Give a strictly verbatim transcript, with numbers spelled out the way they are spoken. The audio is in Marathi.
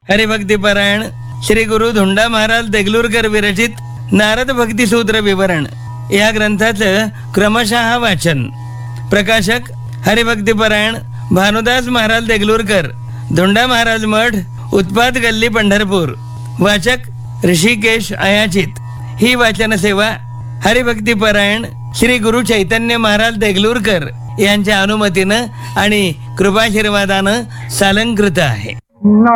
हरिभक्तीपरायण श्री गुरु धोंडा महाराज देगलूरकर विरचित नारद भक्ती सूत्र विवरण या ग्रंथाचं क्रमशः वाचन. प्रकाशक हरिभक्तीपरायण भानुदास महाराज देगलूरकर, धोंडा महाराज मठ, उत्पाद गल्ली, पंढरपूर. वाचक ऋषिकेश अयाचित. ही वाचन सेवा हरिभक्तीपरायण श्री गुरु चैतन्य महाराज देगलूरकर यांच्या अनुमतीनं आणि कृपाशीर्वादानं सालंकृत आहे.